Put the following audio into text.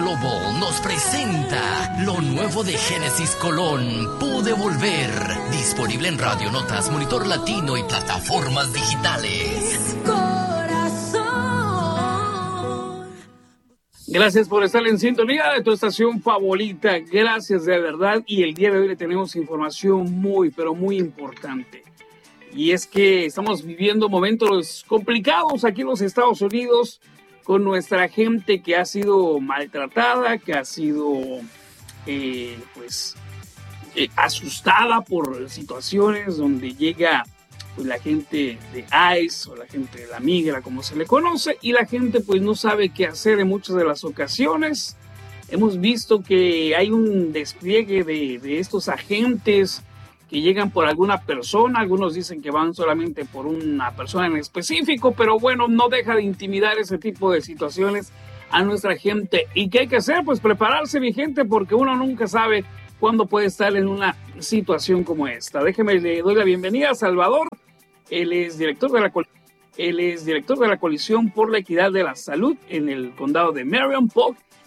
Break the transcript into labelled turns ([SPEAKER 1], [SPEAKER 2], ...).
[SPEAKER 1] Global nos presenta lo nuevo de Génesis Colón, Pude Volver, disponible en Radio Notas, Monitor Latino y plataformas digitales.
[SPEAKER 2] Gracias por estar en sintonía de tu estación favorita, gracias de verdad, y el día de hoy le tenemos información muy, pero muy importante. Y es que estamos viviendo momentos complicados aquí en los Estados Unidos con nuestra gente que ha sido maltratada, que ha sido asustada por situaciones donde llega pues, la gente de ICE o la gente de la migra, como se le conoce, y la gente pues no sabe qué hacer en muchas de las ocasiones. Hemos visto que hay un despliegue de estos agentes que llegan por alguna persona, algunos dicen que van solamente por una persona en específico, pero bueno, no deja de intimidar ese tipo de situaciones a nuestra gente. ¿Y qué hay que hacer? Pues prepararse, mi gente, porque uno nunca sabe cuándo puede estar en una situación como esta. Déjeme, le doy la bienvenida a Salvador. Él es director de la Coalición por la Equidad de la Salud en el condado de Marion, Polk,